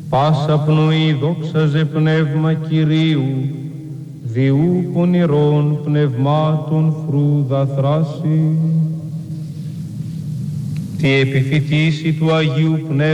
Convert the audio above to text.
πάσα πνοή δόξαζε πνεύμα Κυρίου, διού πονηρών πνευμάτων φρούδα θράση. Τη επιφυτίση του Αγίου Πνεύματος